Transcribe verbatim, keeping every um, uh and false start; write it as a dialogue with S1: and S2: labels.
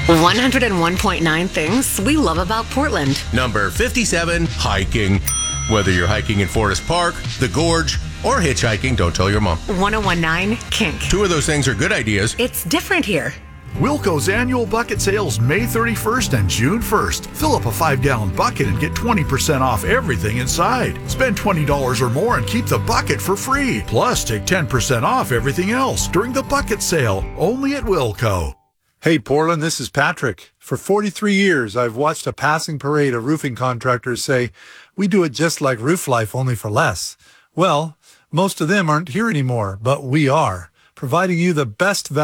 S1: one oh one point nine things we love about Portland.
S2: Number fifty-seven, hiking. Whether you're hiking in Forest Park, the Gorge, or hitchhiking, don't tell your mom.
S1: one oh one point nine, kink.
S2: Two of those things are good ideas.
S1: It's different here.
S3: Wilco's annual bucket sales May thirty-first and June first. Fill up a five-gallon bucket and get twenty percent off everything inside. Spend twenty dollars or more and keep the bucket for free. Plus, take ten percent off everything else during the bucket sale, only at Wilco.
S4: Hey, Portland, this is Patrick. For forty-three years, I've watched a passing parade of roofing contractors say, we do it just like Roof Life, only for less. Well, most of them aren't here anymore, but we are, providing you the best value.